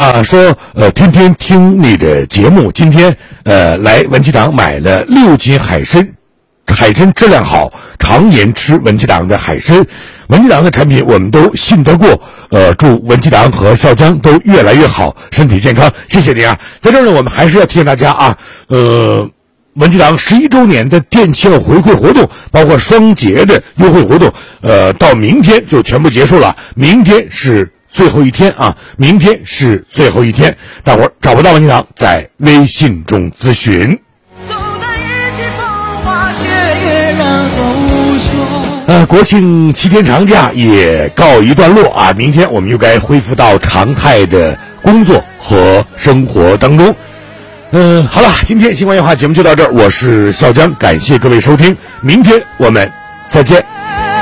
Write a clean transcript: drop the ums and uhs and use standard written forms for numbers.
啊，说天天听你的节目，今天来文吉堂买了6斤海参，海参质量好，常年吃文吉堂的海参。文吉堂的产品我们都信得过，祝文吉堂和笑江都越来越好，身体健康，谢谢您啊！在这儿呢，我们还是要提醒大家啊，文吉堂11周年的店效回馈活动，包括双节的优惠活动，到明天就全部结束了，明天是最后一天啊！明天是最后一天，大伙儿找不到文吉堂，在微信中咨询。国庆7天长假也告一段落啊！明天我们又该恢复到常态的工作和生活当中。好了，今天新冠夜话节目就到这儿，我是笑江，感谢各位收听，明天我们再见。